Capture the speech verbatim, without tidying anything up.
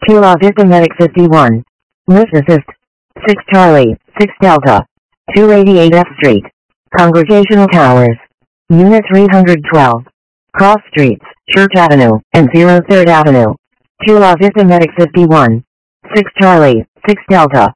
two La Vista Medic fifty-one. Lift Assist. six Charlie, six Delta. two eighty-eight F Street. Congregational Towers. Unit three hundred twelve. Cross Streets, Church Avenue, and third Avenue. two La Vista Medic fifty-one. six Charlie, six Delta.